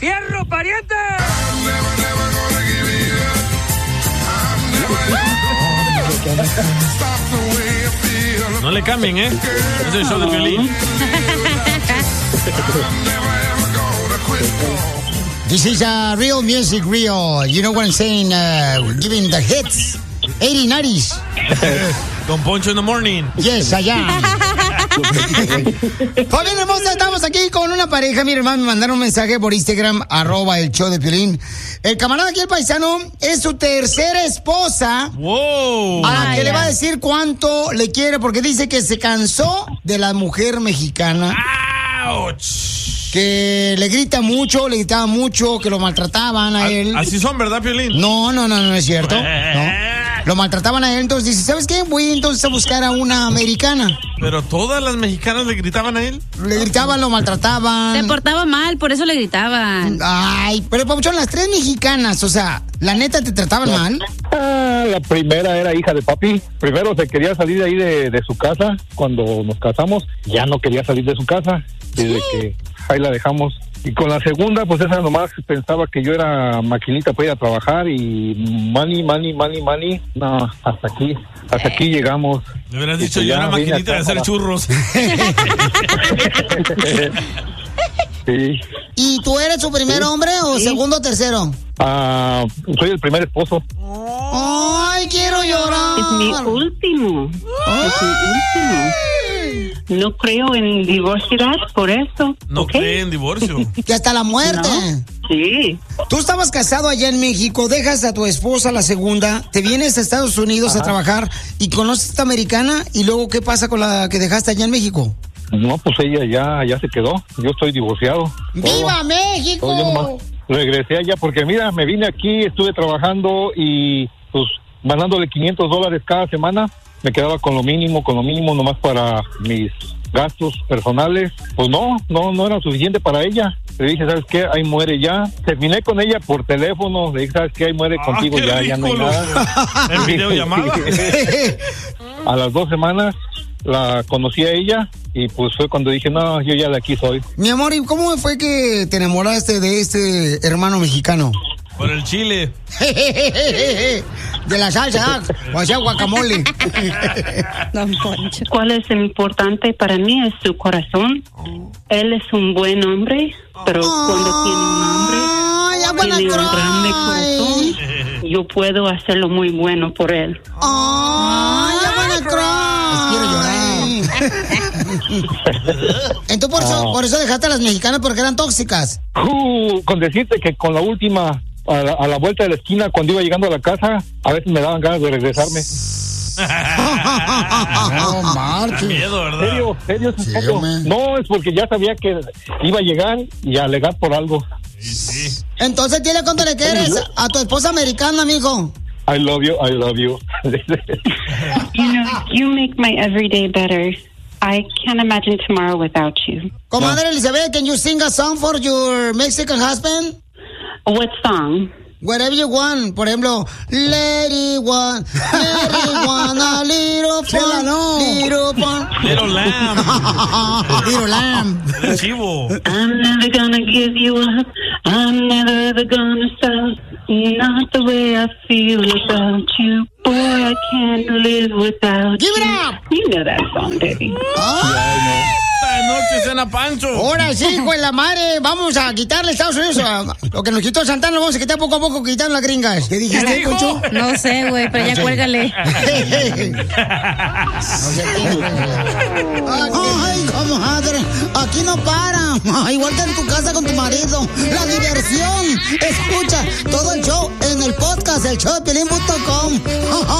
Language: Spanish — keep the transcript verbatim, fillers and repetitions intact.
¡Fierro, pariente! No le cambien, ¿eh? Es el show de Piolín. This is uh, real music, real. You know what I'm saying? Uh, giving the hits. eighties, nineties. Don Poncho in the morning. Yes, allá. Familia hermosa, estamos aquí con una pareja. Mi hermano me mandaron un mensaje por Instagram, arroba el show de Piolín. El camarada aquí, el paisano, es su tercera esposa. Wow. A la que le va a decir cuánto le quiere, porque dice que se cansó de la mujer mexicana. ¡Auch! Que le grita mucho, le gritaba mucho, que lo maltrataban a él. Así son, ¿verdad, Piolín? No, no, no, no es cierto. No. Lo maltrataban a él, entonces dice, ¿sabes qué? Voy entonces a buscar a una americana. Pero todas las mexicanas le gritaban a él. Le gritaban, lo maltrataban. Se portaba mal, por eso le gritaban. Ay, pero Pabuchón, las tres mexicanas, o sea, ¿la neta te trataban mal? Ah, la primera era hija de papi. Primero se quería salir de ahí de, de su casa. Cuando nos casamos, ya no quería salir de su casa. Desde ¿Sí? que ahí la dejamos. Y con la segunda, pues esa nomás pensaba que yo era maquinita para ir a trabajar y money, money, money, money. No, hasta aquí, hasta aquí llegamos. Me hubieras dicho, yo era maquinita de hacer para... churros. Sí. ¿Y tú eres su primer ¿Sí? hombre o ¿Sí? segundo o tercero? Ah, soy el primer esposo. ¡Ay, quiero llorar! Es mi último. Ay. Es mi último. No creo en divorciar por eso. No ¿okay? creo en divorcio. Que hasta la muerte. No. Sí. Tú estabas casado allá en México, dejas a tu esposa, la segunda, te vienes a Estados Unidos Ajá. a trabajar y conoces a esta americana y luego ¿qué pasa con la que dejaste allá en México? No, pues ella ya, ya se quedó. Yo estoy divorciado. ¡Viva todo. México! Todo, yo nomás regresé allá porque mira, me vine aquí, estuve trabajando y pues mandándole quinientos dólares cada semana. Me quedaba con lo mínimo, con lo mínimo nomás para mis gastos personales. Pues no, no, no era suficiente para ella. Le dije, ¿sabes qué? Ahí muere ya. Terminé con ella por teléfono. Le dije, ¿sabes qué? Ahí muere ah, contigo ya, ya no hay nada. En videollamada. A las dos semanas la conocí a ella y pues fue cuando dije, no, yo ya de aquí soy. Mi amor, ¿y cómo fue que te enamoraste de este hermano mexicano? Por el chile. De la salsa, o sea, guacamole. ¿Cuál es importante para mí? Es su corazón. Él es un buen hombre, pero oh, cuando tiene un hombre, tiene un grande corazón. Yo puedo hacerlo muy bueno por él. ¡Oh, ya van a quiero llorar! Entonces, por eso, por eso dejaste a las mexicanas, porque eran tóxicas. Uh, con decirte que con la última... A la, a la vuelta de la esquina, cuando iba llegando a la casa, a veces me daban ganas de regresarme. No, marches. Miedo, ¿verdad? ¿Serio? ¿Serio? Sí, no, es porque ya sabía que iba a llegar y a alegar por algo. Sí, sí. Entonces, dile cuánto le quieres a tu esposa americana, amigo. I love you, I love you. You know, you make my everyday better. I can't imagine tomorrow without you. Comadre Elizabeth, can you sing a song for your Mexican husband? What song? Whatever you want. Por ejemplo, Lady One, Lady One, a little fun, no. Little fun. Little lamb. Little lamb. Little chivo. I'm never gonna give you up. I'm never ever gonna stop. Not the way I feel about you. Boy, I can't live without Give you. Give it up. You know that song, baby. Oh. Noche cena Pancho. Ahora sí, hijo de la madre, vamos a quitarle a Estados Unidos a, lo que nos quitó Santana, lo vamos a quitar poco a poco, quitando las gringas. ¿Qué dijiste, ¿Qué Concho? No sé, güey, pero ya cuélgale. No sé qué. Ay, comadre, aquí no para. Igual que en tu casa con tu marido. La diversión. Escucha todo el show en el podcast, el show de Piolín punto com.